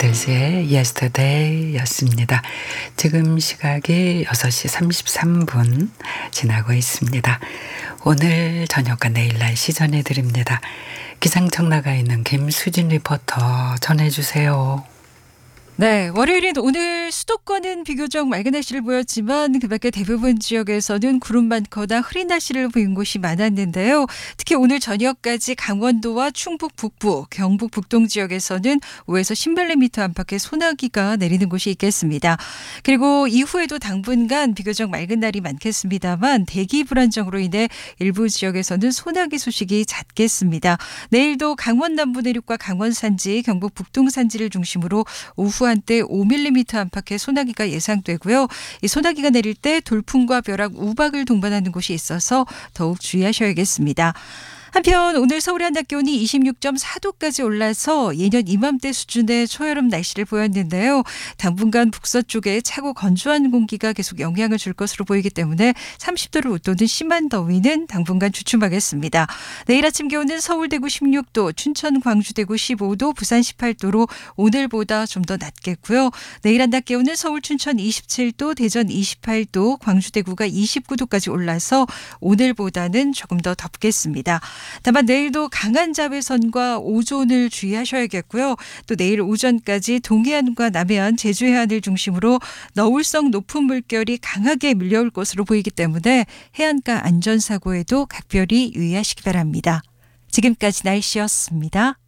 비틀즈의 Yesterday였습니다. 지금 시각이 6시 33분 지나고 있습니다. 오늘 저녁과 내일 날씨 전해드립니다. 기상청 나가 있는 김수진 리포터 전해주세요. 네, 월요일인 오늘 수도권은 비교적 맑은 날씨를 보였지만 그밖에 대부분 지역에서는 구름 많거나 흐린 날씨를 보인 곳이 많았는데요. 특히 오늘 저녁까지 강원도와 충북 북부, 경북 북동 지역에서는 5에서 10mm 안팎의 소나기가 내리는 곳이 있겠습니다. 그리고 이후에도 당분간 비교적 맑은 날이 많겠습니다만 대기 불안정으로 인해 일부 지역에서는 소나기 소식이 잦겠습니다. 내일도 강원 남부 내륙과 강원 산지, 경북 북동 산지를 중심으로 오후 한때 5mm 안팎의 소나기가 예상되고요. 이 소나기가 내릴 때 돌풍과 벼락, 우박을 동반하는 곳이 있어서 더욱 주의하셔야겠습니다. 한편 오늘 서울의 한낮 기온이 26.4도까지 올라서 예년 이맘때 수준의 초여름 날씨를 보였는데요. 당분간 북서쪽에 차고 건조한 공기가 계속 영향을 줄 것으로 보이기 때문에 30도를 웃도는 심한 더위는 당분간 주춤하겠습니다. 내일 아침 기온은 서울 대구 16도, 춘천 광주 대구 15도, 부산 18도로 오늘보다 좀 더 낮겠고요. 내일 한낮 기온은 서울 춘천 27도, 대전 28도, 광주 대구가 29도까지 올라서 오늘보다는 조금 더 덥겠습니다. 다만 내일도 강한 자외선과 오존을 주의하셔야겠고요. 또 내일 오전까지 동해안과 남해안, 제주 해안을 중심으로 너울성 높은 물결이 강하게 밀려올 것으로 보이기 때문에 해안가 안전사고에도 각별히 유의하시기 바랍니다. 지금까지 날씨였습니다.